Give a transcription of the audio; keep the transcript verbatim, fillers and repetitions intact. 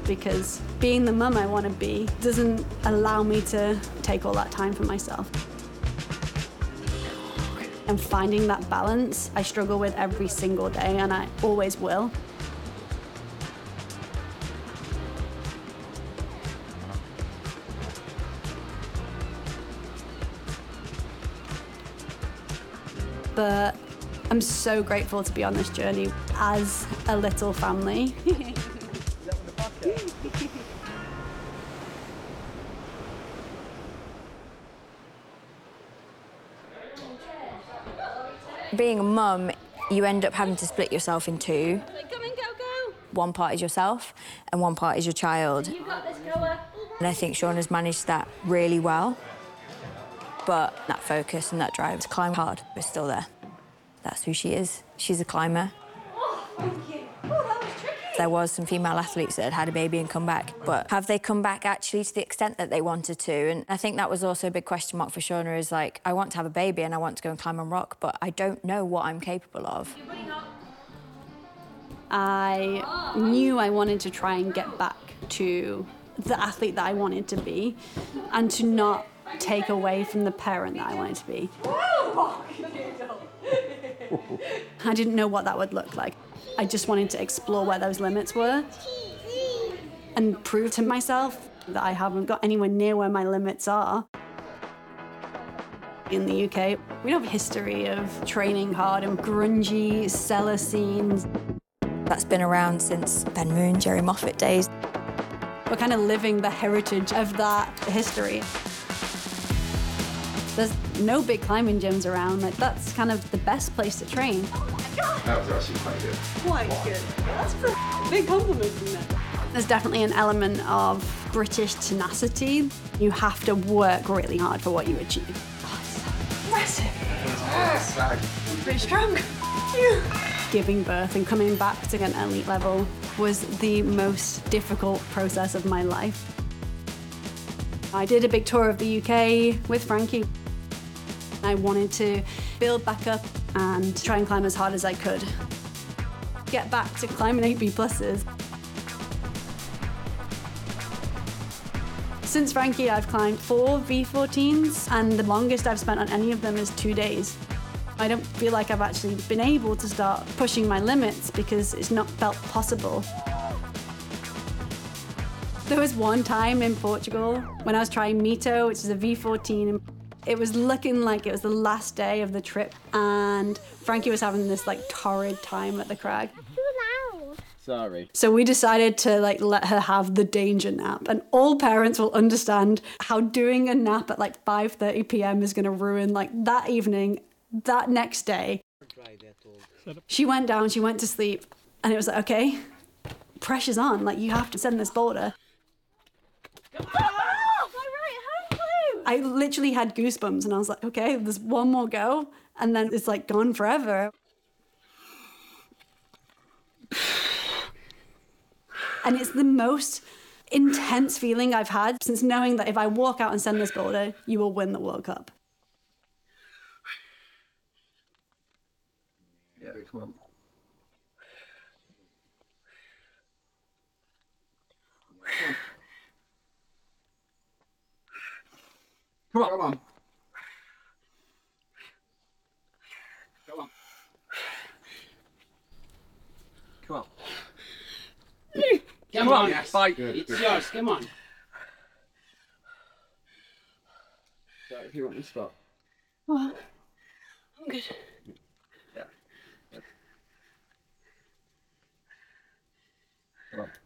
because being the mum I want to be doesn't allow me to take all that time for myself. And finding that balance, I struggle with every single day, and I always will. But I'm so grateful to be on this journey as a little family. Being a mum, you end up having to split yourself in two. Come and go, go. One part is yourself and one part is your child. You got this, Goa. And I think Shauna's managed that really well. But that focus and that drive to climb hard is still there. That's who she is. She's a climber. Oh, thank you. Oh, that was tricky. There was some female athletes that had had a baby and come back, but have they come back actually to the extent that they wanted to? And I think that was also a big question mark for Shauna, is like, I want to have a baby and I want to go and climb on rock, but I don't know what I'm capable of. I knew I wanted to try and get back to the athlete that I wanted to be and to not take away from the parent that I wanted to be. I didn't know what that would look like. I just wanted to explore where those limits were and prove to myself that I haven't got anywhere near where my limits are. In the U K, we don't have a history of training hard and grungy cellar scenes. That's been around since Ben Moon, Jerry Moffat days. We're kind of living the heritage of that history. There's no big climbing gyms around. Like, that's kind of the best place to train. That was actually quite good. Quite good. That's a big compliment, isn't it? There's definitely an element of British tenacity. You have to work really hard for what you achieve. Oh, it's so impressive. I'm pretty strong. Giving birth and coming back to an elite level was the most difficult process of my life. I did a big tour of the U K with Frankie. I wanted to build back up and try and climb as hard as I could. Get back to climbing eight B pluses. Since Frankie, I've climbed four V fourteens, and the longest I've spent on any of them is two days. I don't feel like I've actually been able to start pushing my limits because it's not felt possible. There was one time in Portugal when I was trying Mito, which is a V fourteen. It was looking like it was the last day of the trip, and Frankie was having this like torrid time at the crag. Too loud. Sorry. So we decided to like let her have the danger nap, and all parents will understand how doing a nap at like five thirty p m is going to ruin like that evening, that next day. She went down, she went to sleep, and it was like, okay, pressure's on, like you have to send this boulder. I literally had goosebumps, and I was like, okay, there's one more go, and then it's like gone forever. And it's the most intense feeling I've had since knowing that if I walk out and send this boulder, you will win the World Cup. Yeah, come on. Come on. Come on. Come on. Come on. Come on, yes. fight. Good, It's good. yours, come on. So if you want to stop. Oh, I'm good. Yeah. Good. Come on.